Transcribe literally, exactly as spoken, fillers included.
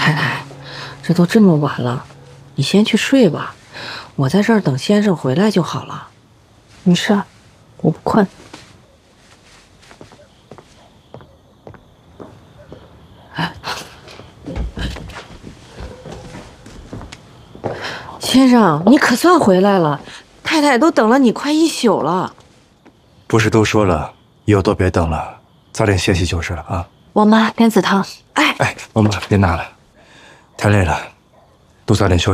太太，这都这么晚了，你先去睡吧，我在这儿等先生回来就好了。 没事，我不困。 先生，你可算回来了，太太都等了你快一宿了。 不是都说了，以后都别等了，早点歇息就是了啊。 王妈，莲子汤。 哎哎，王妈别拿了，太累了，都早点休息。